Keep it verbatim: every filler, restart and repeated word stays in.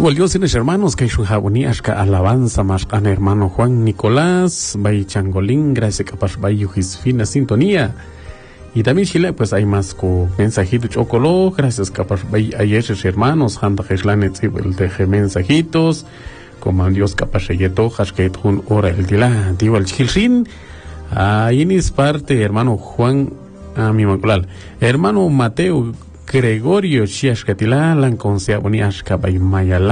Igual Dios tienes hermanos que su jaboni ashka alabanza más an hermano Juan Nicolás, bay Changolín, gracias capaz bay fina sintonía. Y también Chile, pues hay más co mensajito chocolo, gracias capaz bay ayer hermanos, handa jeslanet el teje mensajitos, como Dios capaz yeto, hashket hun ora el dila, digo el chilrin. Ahí es parte hermano Juan, a mi maculal, hermano Mateo Gregorio Chiashkatila, Lanconsea Boniashka by Mayala.